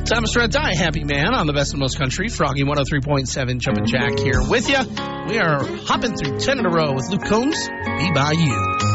Thomas Red Die, Happy Man on the Best of Most Country. Froggy 103.7, Jumpin' Jack here with you. We are hopping through 10 in a row with Luke Combs. Be by you.